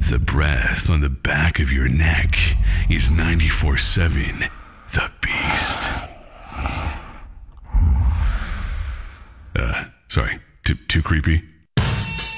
The breath on the back of your neck is 94.7 The Beast. Sorry, too creepy?